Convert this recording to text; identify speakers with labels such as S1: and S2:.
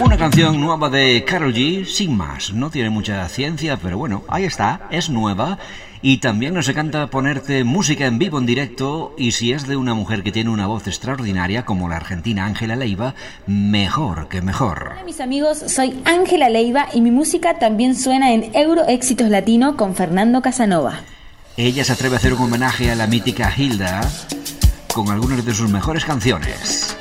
S1: Una canción nueva de Karol G, sin más, no tiene mucha ciencia, pero bueno, ahí está, es nueva. Y también nos encanta ponerte música en vivo, en directo, y si es de una mujer que tiene una voz extraordinaria, como la argentina Ángela Leiva, mejor que mejor.
S2: Hola mis amigos, soy Ángela Leiva y mi música también suena en Euro Éxitos Latino con Fernando Casanova.
S1: Ella se atreve a hacer un homenaje a la mítica Hilda con algunas de sus mejores canciones.